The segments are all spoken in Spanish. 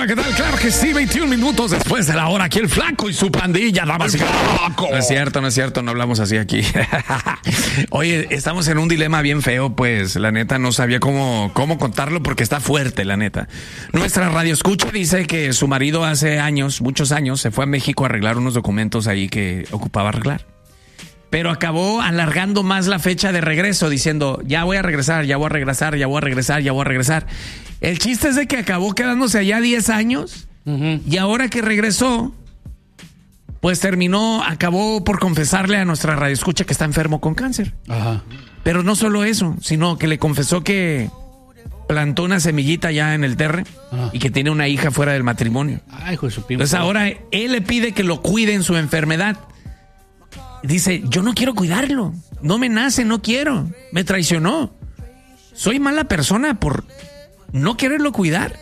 ¿Qué tal? Claro que sí, 21 minutos después de la hora. Aquí el Flaco y su pandilla, damas y caballeros. No es cierto, no hablamos así aquí. Oye, estamos en un dilema bien feo, pues la neta no sabía cómo contarlo porque está fuerte, la neta. Nuestra radioescucha dice que su marido hace años, muchos años, se fue a México a arreglar unos documentos ahí que ocupaba arreglar. Pero acabó alargando más la fecha de regreso, diciendo, ya voy a regresar. El chiste es de que acabó quedándose allá 10 años y ahora que regresó, pues acabó por confesarle a nuestra radioescucha que está enfermo con cáncer. Ajá. Pero no solo eso, sino que le confesó que plantó una semillita ya en el terre y que tiene una hija fuera del matrimonio. Ay, hijo de su pinche. Entonces ahora él le pide que lo cuide en su enfermedad. Dice, yo no quiero cuidarlo, no me nace, no quiero, me traicionó. Soy mala persona por no quererlo cuidar.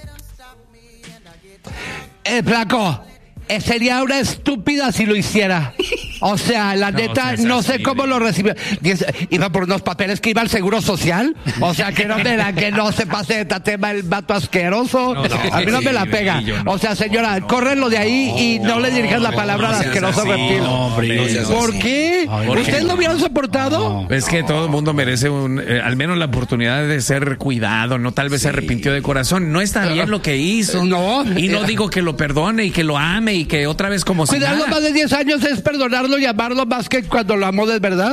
Flaco, sería una estúpida si lo hiciera. O sea, la neta, no sé cómo lo recibió. Iba por unos papeles que iba al Seguro Social. O sea, que no se pase de tema el vato asqueroso. A mí no me la pega. O sea, señora, córrenlo de ahí y no le dirijas la palabra al asqueroso reptil. ¿Por qué? ¿Ustedes lo hubieran soportado? Es que todo el mundo merece al menos la oportunidad de ser cuidado, ¿no? Tal vez se arrepintió de corazón. No está bien lo que hizo. Y no digo que lo perdone y que lo ame y que otra vez como si nada. Cuidarlo más de 10 años es perdonarlo y amarlo más que cuando lo amó de verdad.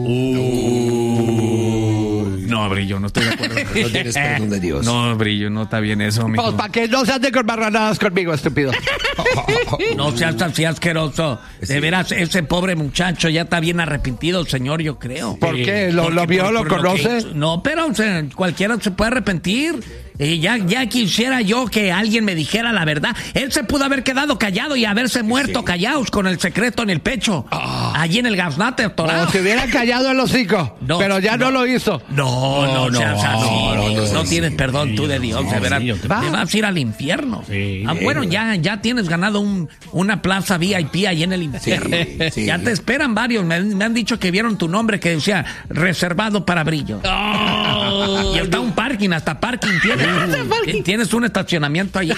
No, Brillo, no estoy de acuerdo. No tienes perdón de Dios. No, Brillo, no está bien eso, mijo. Pues para que no se ande con marranadas conmigo, estúpido. No seas así asqueroso. De veras, ese pobre muchacho ya está bien arrepentido, señor, yo creo. ¿Por qué? ¿Lo vio? ¿Lo conoce? No, pero cualquiera se puede arrepentir. Y ya quisiera yo que alguien me dijera la verdad. Él se pudo haber quedado callado y haberse muerto callados con el secreto en el pecho. Allí en el gaznate atorado. O se hubiera callado el hocico. Pero ya no lo hizo. No tienes perdón tú de Dios. De verdad, te vas a ir al infierno. Bueno, ya tienes ganado una plaza VIP ahí en el infierno. Ya te esperan varios. Me han dicho que vieron tu nombre que decía reservado para Brillo. Y está un parking, hasta parking tienes. Tienes un estacionamiento ahí.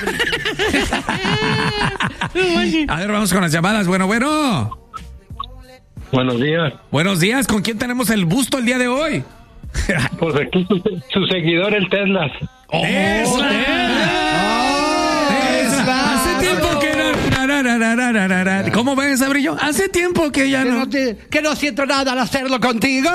A ver, vamos con las llamadas. Bueno. Buenos días. Buenos días. ¿Con quién tenemos el gusto el día de hoy? Pues aquí su seguidor, el Tesla. ¡Tesla! Hace tiempo que ¿Cómo ves, Brillo? Hace tiempo que ya no... Que no siento nada al hacerlo contigo.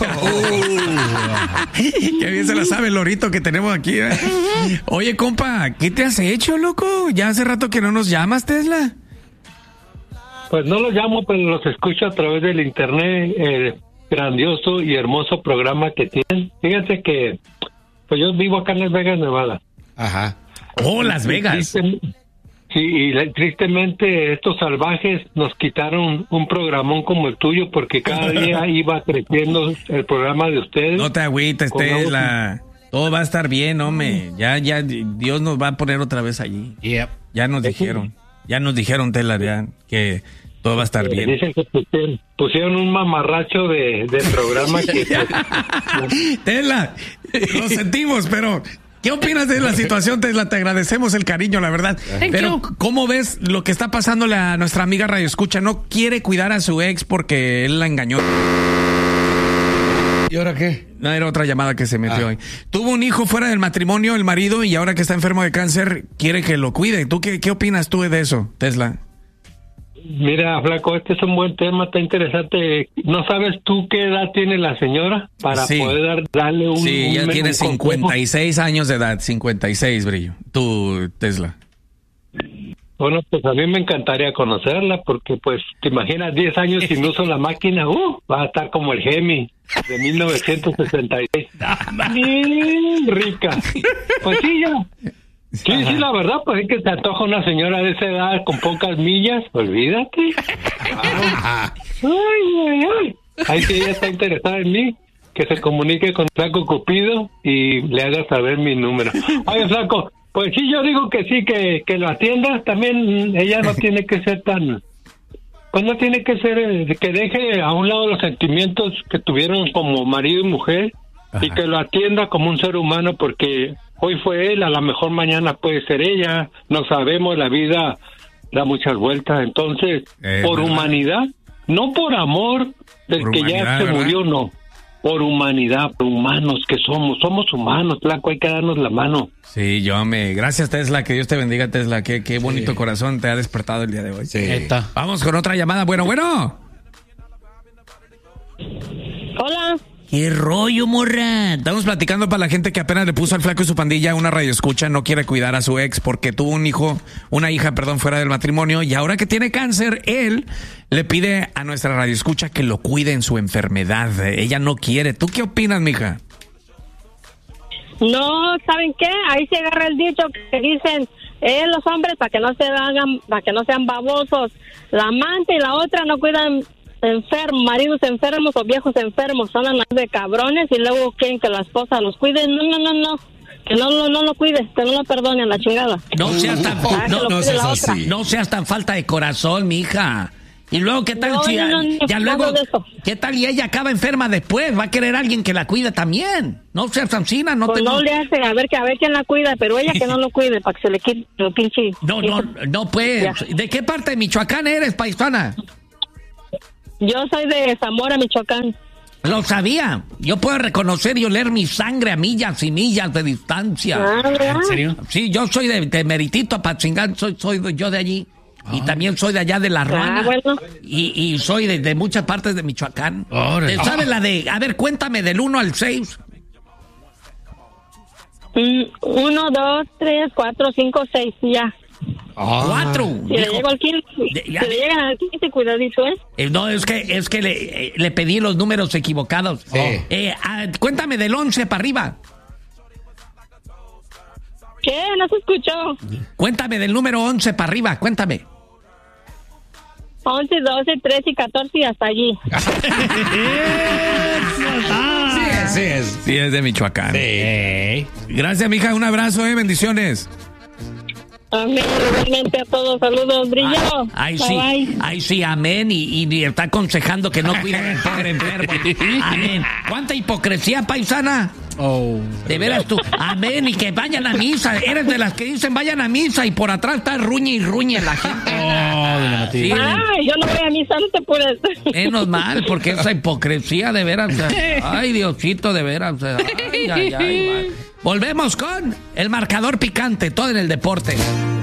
Qué bien se la sabe el lorito que tenemos aquí, ¿eh? Oye, compa, ¿qué te has hecho, loco? Ya hace rato que no nos llamas, Tesla. Pues no los llamo, pero los escucho a través del internet. Grandioso y hermoso programa que tienen. Fíjate que pues yo vivo acá en Las Vegas, Nevada. Ajá. Oh, Las Vegas. Sí, y tristemente estos salvajes nos quitaron un programón como el tuyo porque cada día iba creciendo el programa de ustedes. No te agüites, Tesla. Todo va a estar bien, hombre. Ya Dios nos va a poner otra vez allí. Yep. Ya nos dijeron, Tesla, ya, que todo va a estar bien. Dicen que pusieron un mamarracho de programa que... Tesla, lo sentimos, pero... ¿Qué opinas de la situación, Tesla? Te agradecemos el cariño, la verdad. Pero, ¿cómo ves lo que está pasando a nuestra amiga Radio Escucha? No quiere cuidar a su ex porque él la engañó. ¿Y ahora qué? No, era otra llamada que se metió hoy. Tuvo un hijo fuera del matrimonio, el marido, y ahora que está enfermo de cáncer, quiere que lo cuide. ¿Tú qué opinas tú de eso, Tesla? Mira, Flaco, este es un buen tema, está interesante. ¿No sabes tú qué edad tiene la señora para poder darle un... Sí, ya tiene 56 años de edad, 56, Brillo. Tú, Tesla. Bueno, pues a mí me encantaría conocerla porque, pues, te imaginas 10 años sin uso la máquina, va a estar como el Gemi de 1966. Bien rica. Pues sí, ya. Sí, la verdad, pues es que te antoja una señora de esa edad con pocas millas, olvídate. Ay. Ahí sí ella está interesada en mí, que se comunique con Flaco Cupido y le haga saber mi número. Oye, Flaco, pues sí, yo digo que sí, que lo atienda. También ella no tiene que ser tan... Pues no tiene que ser... que deje a un lado los sentimientos que tuvieron como marido y mujer y que lo atienda como un ser humano, porque hoy fue él, a lo mejor mañana puede ser ella, no sabemos, la vida da muchas vueltas. Entonces, por humanidad, no por amor del por que ya se murió, no, por humanidad, por humanos que somos humanos, Flaco, hay que darnos la mano. Sí, gracias, Tesla, que Dios te bendiga, Tesla, qué bonito corazón te ha despertado el día de hoy. Sí. Vamos con otra llamada, bueno. Hola. ¿Qué rollo, morra? Estamos platicando para la gente que apenas le puso al Flaco y su pandilla una radioescucha, no quiere cuidar a su ex porque tuvo una hija, fuera del matrimonio, y ahora que tiene cáncer, él le pide a nuestra radioescucha que lo cuide en su enfermedad. Ella no quiere. ¿Tú qué opinas, mija? No, ¿saben qué? Ahí se agarra el dicho que dicen los hombres para que no sean babosos. La amante y la otra no cuidan maridos enfermos o viejos enfermos, andan de cabrones y luego quieren que la esposa los cuide. No, que no lo cuide, que no lo perdone a la chingada. No seas tan falta de corazón, mija. Y luego, ¿qué tal qué tal y ella acaba enferma después? Va a querer alguien que la cuide también. No seas tancina, no le hacen, a ver quién la cuida, pero ella que no lo cuide para que se le quite lo pinche. No pues. Ya. ¿De qué parte de Michoacán eres, paisana? Yo soy de Zamora, Michoacán. Lo sabía. Yo puedo reconocer y oler mi sangre a millas y millas de distancia. ¿En serio? Sí, yo soy de Meritito, Apatzingán, soy yo de allí. Y también soy de allá de La Ruana. Bueno. Y soy de muchas partes de Michoacán. ¿Sabes la de...? A ver, cuéntame del 1 al 6. 1, 2, 3, 4, 5, 6, ya. 4. Si le llego al 15, si le llegan al 15, cuidadito, ¿eh? No, es que le pedí los números equivocados. Sí. Cuéntame del 11 para arriba. ¿Qué? No se escuchó. Cuéntame del número 11 para arriba, cuéntame. 11, 12, 13 y 14 y hasta allí. Sí, es de Michoacán. Sí. Gracias, mija, un abrazo, bendiciones. Amén, igualmente a todos, saludos, brillo. Ay, sí, amén, y está aconsejando que no cuiden al pobre enfermo. Amén. ¿Cuánta hipocresía, paisana? De veras tú, amén, y que vayan a misa. Eres de las que dicen vayan a misa y por atrás está ruñe la gente. Sí. Yo no voy a misa, no te puedes. Menos mal, porque esa hipocresía de veras. Ay, Diosito, de veras. Ay. Volvemos con el marcador picante, todo en el deporte.